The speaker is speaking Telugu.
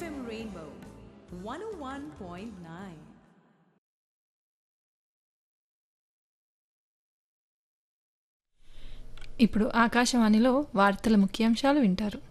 FM Rainbow 101.9. ఇప్పుడు ఆకాశవాణిలో వార్తల ముఖ్యాంశాలు వింటారు.